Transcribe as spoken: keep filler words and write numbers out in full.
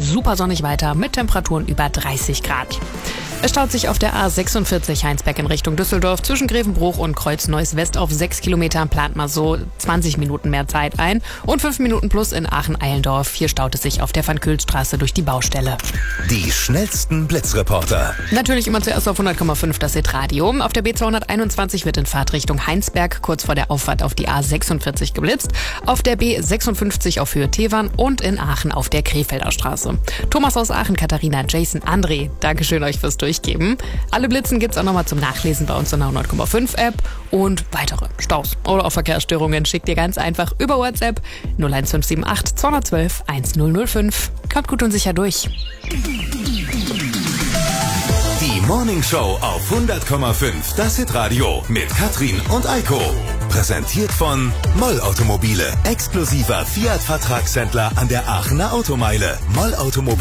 super sonnig weiter mit Temperaturen über dreißig Grad. Es staut sich auf der A sechsundvierzig Heinsberg in Richtung Düsseldorf zwischen Grevenbruch und Kreuz-Neuss-West auf sechs Kilometern, plant mal so zwanzig Minuten mehr Zeit ein und fünf Minuten plus in Aachen-Eilendorf. Hier staut es sich auf der Van-Kühl-Straße durch die Baustelle. Die schnellsten Blitzreporter. Natürlich immer zuerst auf hundert Komma fünf das Hitradio. Auf der B zweihunderteinundzwanzig wird in Fahrtrichtung Heinsberg kurz vor der Auffahrt auf die A sechsundvierzig geblitzt. Auf der B sechsundfünfzig auf Höhe Tewan und in Aachen auf der Krefelder Straße. Thomas aus Aachen, Katharina, Jason, André. Dankeschön euch fürs Durchgeben. Alle Blitzen gibt's auch nochmal zum Nachlesen bei uns in der hundert Komma fünf App. Und weitere Staus oder auch Verkehrsstörungen schickt ihr ganz einfach über WhatsApp null eins fünf sieben acht zwei eins zwei eins null null fünf. Kommt gut und sicher durch. Die Morning Show auf hundert Komma fünf, das Hitradio mit Katrin und Eiko. Präsentiert von Moll Automobile, exklusiver Fiat-Vertragshändler an der Aachener Automeile. Moll Automobile.